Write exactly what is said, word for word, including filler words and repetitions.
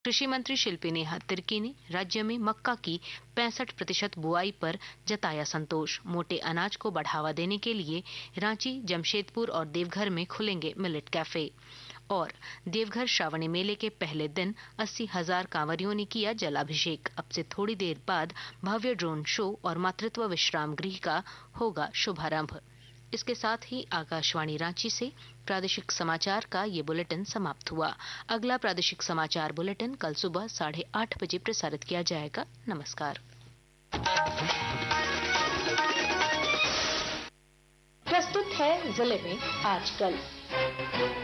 कृषि मंत्री शिल्पी नेहा तिर्की ने राज्य में मक्का की पैंसठ प्रतिशत बुआई पर जताया संतोष। मोटे अनाज को बढ़ावा देने के लिए रांची, जमशेदपुर और देवघर में खुलेंगे मिलेट कैफे। और देवघर श्रावणी मेले के पहले दिन अस्सी हजार कांवरियों ने किया जलाभिषेक। अब से थोड़ी देर बाद भव्य ड्रोन शो और मातृत्व विश्राम गृह का होगा शुभारंभ। इसके साथ ही आकाशवाणी रांची से प्रादेशिक समाचार का ये बुलेटिन समाप्त हुआ। अगला प्रादेशिक समाचार बुलेटिन कल सुबह साढ़े आठ बजे प्रसारित किया जाएगा। नमस्कार। प्रस्तुत है जिले में आजकल।